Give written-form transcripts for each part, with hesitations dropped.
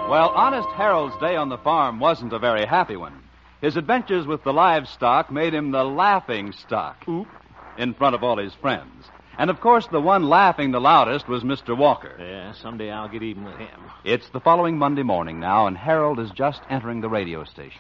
Well, Honest Harold's day on the farm wasn't a very happy one. His adventures with the livestock made him the laughing stock in front of all his friends. And, of course, the one laughing the loudest was Mr. Walker. Yeah, someday I'll get even with him. It's the following Monday morning now, and Harold is just entering the radio station.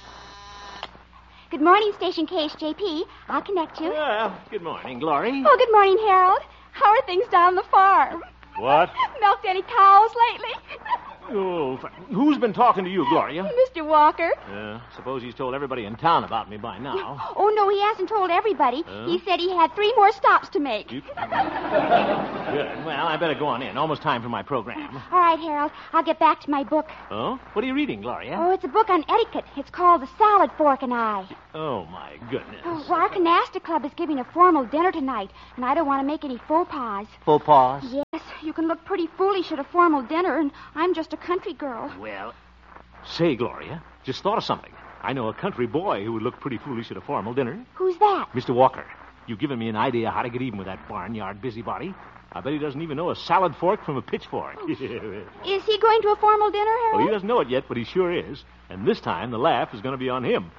Good morning, Station KHJP. I'll connect you. Well, good morning, Glory. Oh, good morning, Harold. How are things down the farm? What? Milked any cows lately? Oh, who's been talking to you, Gloria? Mr. Walker. Suppose he's told everybody in town about me by now. Oh, no, he hasn't told everybody. He said he had 3 more stops to make. Good. Well, I better go on in. Almost time for my program. All right, Harold. I'll get back to my book. Oh? What are you reading, Gloria? Oh, it's a book on etiquette. It's called The Salad Fork and I. Oh, my goodness. Oh, well, our canasta club is giving a formal dinner tonight, and I don't want to make any faux pas. Faux pas? Yes, you can look pretty foolish at a formal dinner, and I'm just a country girl. Well, say, Gloria, just thought of something. I know a country boy who would look pretty foolish at a formal dinner. Who's that? Mr. Walker. You've given me an idea how to get even with that barnyard busybody. I bet he doesn't even know a salad fork from a pitchfork. Is he going to a formal dinner, Harold? Well, he doesn't know it yet, but he sure is. And this time, the laugh is going to be on him.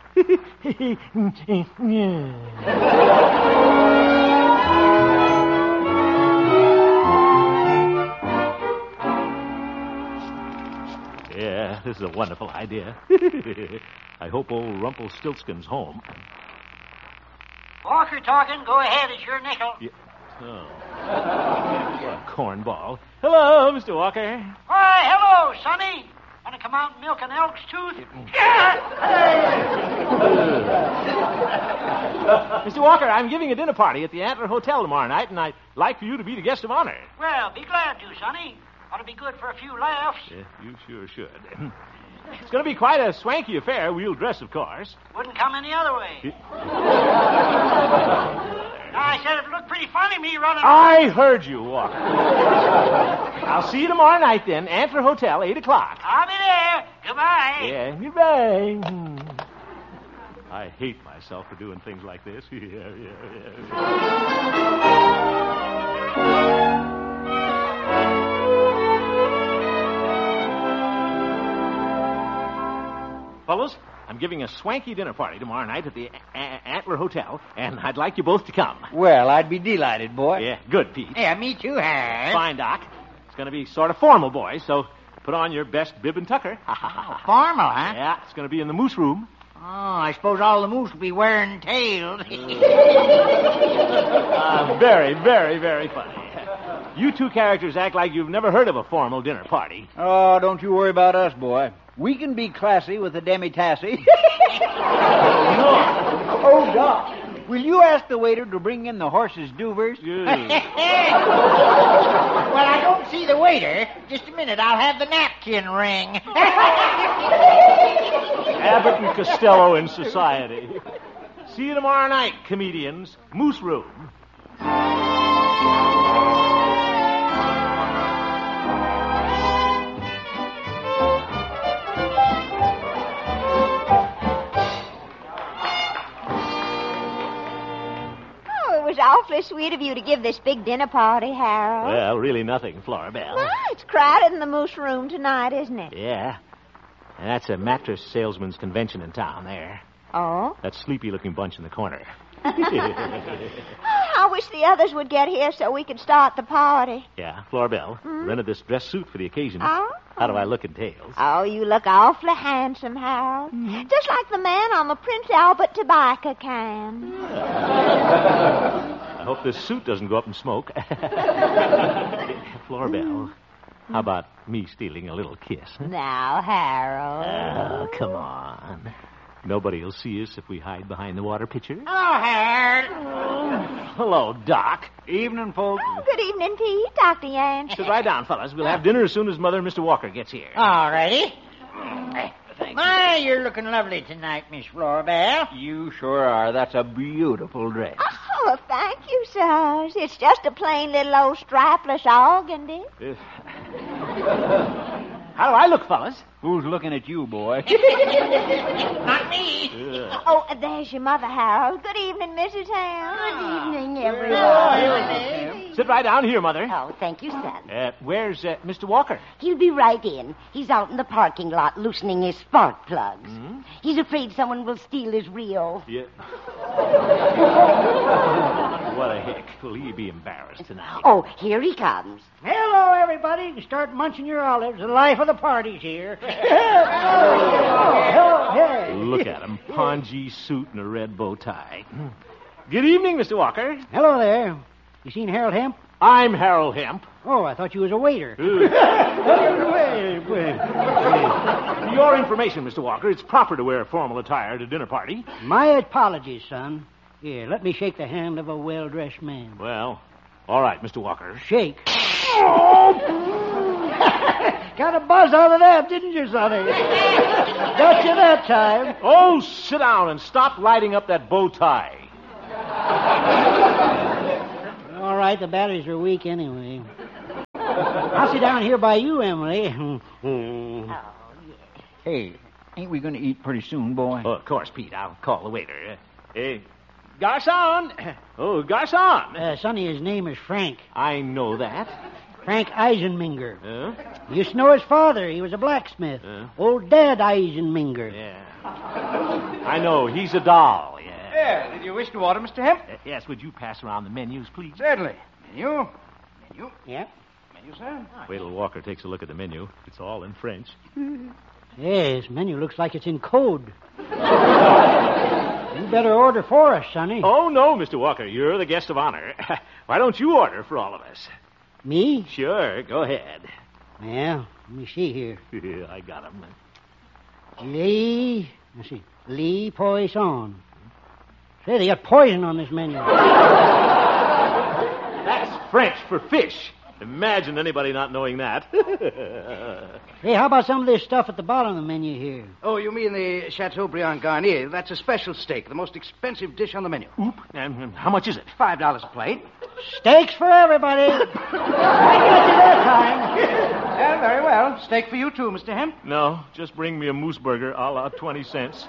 Yeah, this is a wonderful idea. I hope old Rumpelstiltskin's home. Walker talking. Go ahead. It's your nickel. Yeah. Oh. What a cornball. Hello, Mr. Walker. Why, hello, Sonny. Want to come out and milk an elk's tooth? Mr. Walker, I'm giving a dinner party at the Antler Hotel tomorrow night, and I'd like for you to be the guest of honor. Well, be glad to, Sonny. Ought to be good for a few laughs. Yeah, you sure should. It's going to be quite a swanky affair. We'll dress, of course. Wouldn't come any other way. I said it looked pretty funny, me running... I heard you, Walker. I'll see you tomorrow night, then. Antler Hotel, 8 o'clock. I'll be there. Goodbye. Yeah, goodbye. I hate myself for doing things like this. Fellows, I'm giving a swanky dinner party tomorrow night at the Antler Hotel, and I'd like you both to come. Well, I'd be delighted, boy. Yeah, good, Pete. Yeah, me too, Harry. Fine, Doc. It's going to be sort of formal, boys, so put on your best bib and tucker. Formal, huh? Yeah, it's going to be in the moose room. Oh, I suppose all the moose will be wearing tails. Very, very, very funny. You two characters act like you've never heard of a formal dinner party. Oh, don't you worry about us, boy. We can be classy with a demi-tassy. Oh, Doc, will you ask the waiter to bring in the horse's duvers? Yeah. Well, I don't see the waiter. Just a minute, I'll have the napkin ring. Abbott and Costello in society. See you tomorrow night, comedians. Moose room. It was awfully sweet of you to give this big dinner party, Harold. Well, really nothing, Florabelle. Well, it's crowded in the moose room tonight, isn't it? Yeah. And that's a mattress salesman's convention in town there. Oh? That sleepy-looking bunch in the corner. I wish the others would get here so we could start the party. Yeah, Florabelle. Rented this dress suit for the occasion. Oh? How do I look in tails? Oh, you look awfully handsome, Harold. Just like the man on the Prince Albert tobacco can. I hope this suit doesn't go up in smoke. Florabelle, how about me stealing a little kiss? Huh? Now, Harold. Oh, come on. Nobody will see us if we hide behind the water pitcher. Hello, Harold. Hello, Doc. Evening, folks. Oh, good evening, Pete. Dr. Yancey. Sit right down, fellas. We'll have dinner as soon as Mother and Mr. Walker gets here. All righty. Thank My, you're looking lovely tonight, Miss Florabelle. You sure are. That's a beautiful dress. Oh, thank you, sirs. It's just a plain little old strapless organdy. How do I look, fellas? Who's looking at you, boy? Not me. Oh, there's your mother, Harold. Good evening, Mrs. Hale. Good evening, everyone. Sit right down here, Mother. Oh, thank you, son. Where's Mr. Walker? He'll be right in. He's out in the parking lot loosening his spark plugs. He's afraid someone will steal his Rio. Yeah. What a heck. Will he be embarrassed tonight? Oh, here he comes. Hello, everybody. You can start munching your olives. The life of the party's here. Look at him. Pongee suit and a red bow tie. Good evening, Mr. Walker. Hello there. You seen Harold Hemp? I'm Harold Hemp. Oh, I thought you was a waiter. For your information, Mr. Walker, it's proper to wear formal attire at a dinner party. My apologies, son. Here, let me shake the hand of a well-dressed man. Well, all right, Mr. Walker. Shake. Got a buzz out of that, didn't you, Sonny? Got you that time. Oh, sit down and stop lighting up that bow tie. All right, the batteries are weak anyway. I'll sit down here by you, Emily. Hey, ain't we going to eat pretty soon, boy? Oh, of course, Pete. I'll call the waiter. Garçon! Oh, Garçon! Sonny, his name is Frank. I know that. Frank Eisenminger. You used to know his father. He was a blacksmith. Old Dad Eisenminger. Yeah. I know. He's a doll. Yeah, did you wish to order, Mr. Hemp? Yes, would you pass around the menus, please? Certainly. Menu. Yeah. Menu, sir. Wait till Walker takes a look at the menu. It's all in French. Yes, menu looks like it's in code. You better order for us, Sonny. Oh, no, Mr. Walker. You're the guest of honor. Why don't you order for all of us? Me? Sure, go ahead. Yeah, let me see here. I got him. Lee Poisson. Say, they got poison on this menu. That's French for fish. Imagine anybody not knowing that. Hey, how about some of this stuff at the bottom of the menu here? Oh, you mean the Chateaubriand Garnier? That's a special steak, the most expensive dish on the menu. Oop. And how much is it? $5 a plate. Steaks for everybody. I got you that time. Yeah, very well. Steak for you, too, Mr. Hemp. No, just bring me a moose burger a la 20 cents.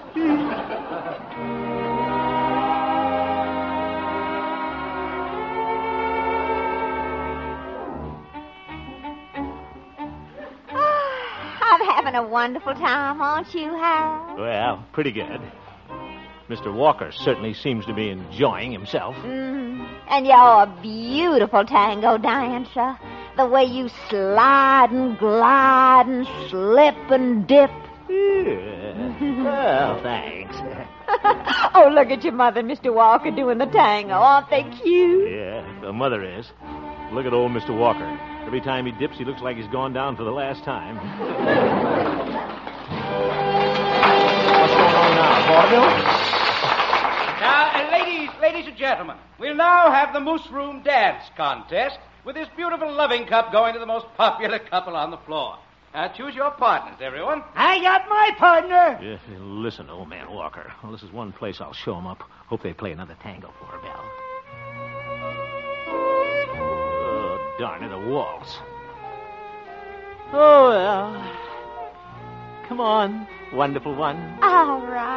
Having a wonderful time, aren't you, Harold? Well, pretty good. Mr. Walker certainly seems to be enjoying himself. And you're a beautiful tango dancer. The way you slide and glide and slip and dip. Yeah. Well, thanks. Oh, look at your mother and Mr. Walker doing the tango. Aren't they cute? Yeah, the mother is. Look at old Mr. Walker. Every time he dips, he looks like he's gone down for the last time. What's going on now, vaudeville? Now, ladies and gentlemen, we'll now have the Moose Room Dance Contest with this beautiful loving cup going to the most popular couple on the floor. Now, choose your partners, everyone. I got my partner. Yeah, listen, old man Walker. Well, this is one place I'll show 'em up. Hope they play another tango for her, Belle. Oh, darn it, a waltz. Oh, well. Come on, wonderful one. All right.